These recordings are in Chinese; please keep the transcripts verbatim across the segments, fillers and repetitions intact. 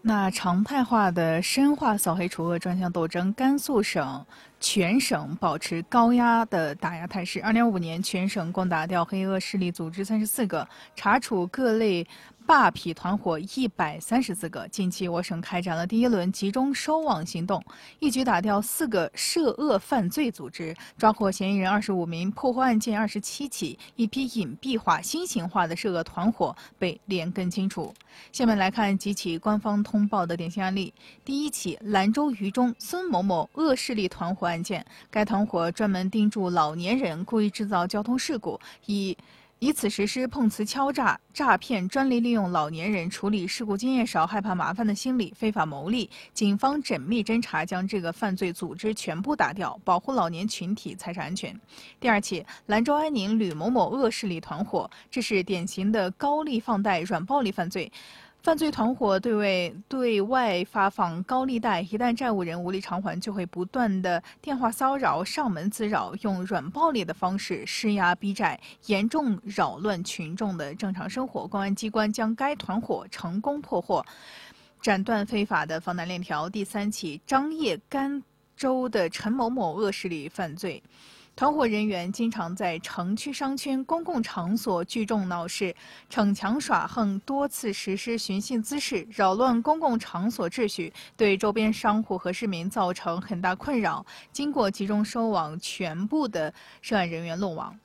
那常态化的深化扫黑除恶专项斗争，甘肃省全省保持高压的打压态势。二零二五年，全省共打掉黑恶势力组织三十四个，查处各类罢痞团伙一百三十四个。近期，我省开展了第一轮集中收网行动，一举打掉四个涉恶犯罪组织，抓获嫌疑人二十五名，破获案件二十七起，一批隐蔽化、新型化的涉恶团伙被连根清除。下面来看几起官方通报的典型案例。第一起，兰州榆中孙某某恶势力团伙案件，该团伙专门盯住老年人，故意制造交通事故，以以此实施碰瓷敲诈、诈骗，专利利用老年人处理事故经验少、害怕麻烦的心理，非法牟利。警方缜密侦查，将这个犯罪组织全部打掉，保护老年群体财产安全。第二起，兰州安宁吕某某恶势力团伙，这是典型的高利放贷、软暴力犯罪。犯罪团伙对外对外发放高利贷，一旦债务人无力偿还，就会不断的电话骚扰、上门滋扰，用软暴力的方式施压逼债，严重扰乱群众的正常生活。公安机关将该团伙成功破获，斩断非法的房贷链条。第三起，张掖甘州的陈某某恶势力犯罪。团伙人员经常在城区商圈、公共场所聚众闹事，逞强耍横，多次实施寻衅滋事，扰乱公共场所秩序，对周边商户和市民造成很大困扰。经过集中收网，全部的涉案人员落网。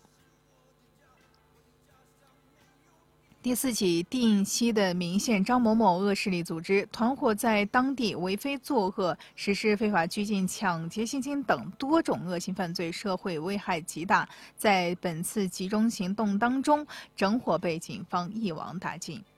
第四起，定西的岷县张某某恶势力组织团伙在当地为非作恶，实施非法拘禁、抢劫、性侵等多种恶性犯罪，社会危害极大。在本次集中行动当中，整伙被警方一网打尽。